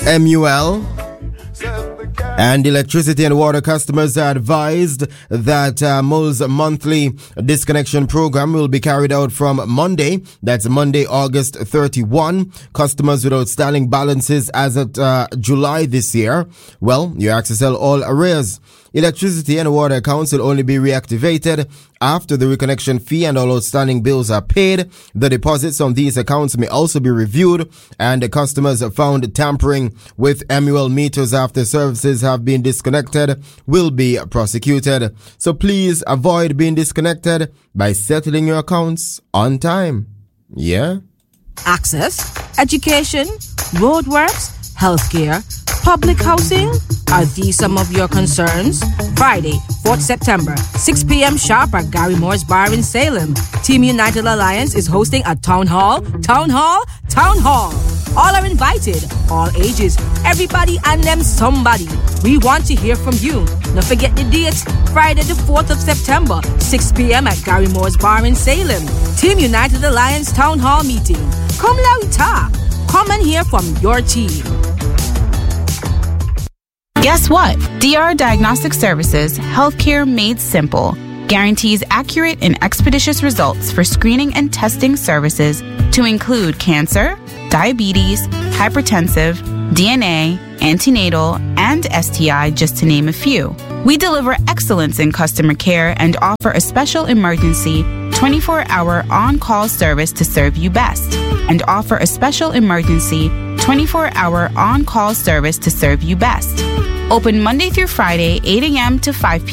MUL and electricity and water customers are advised that MUL's monthly disconnection program will be carried out from Monday. That's Monday, August 31. Customers with outstanding balances as of July this year, well, you have to sell all arrears. Electricity and water accounts will only be reactivated after the reconnection fee and all outstanding bills are paid. The deposits on these accounts may also be reviewed, and the customers found tampering with MUL meters after services have been disconnected will be prosecuted. So please avoid being disconnected by settling your accounts on time. Yeah? Access, education, roadworks, healthcare, public housing? Are these some of your concerns? Friday, 4th September, 6 p.m. sharp at Gary Moore's Bar in Salem. Team United Alliance is hosting a town hall. All are invited, all ages, everybody and them somebody. We want to hear from you. Don't forget the dates, Friday the 4th of September, 6 p.m. at Gary Moore's Bar in Salem. Team United Alliance Town Hall meeting. Come lauta. Come and hear from your team. Guess what? DR Diagnostic Services, healthcare made simple, guarantees accurate and expeditious results for screening and testing services to include cancer, diabetes, hypertensive, DNA, antenatal, and STI, just to name a few. We deliver excellence in customer care and offer a special emergency 24-hour on-call service to serve you best. And offer a special emergency 24-hour on-call service to serve you best. Open Monday through Friday, 8 a.m. to 5 p.m.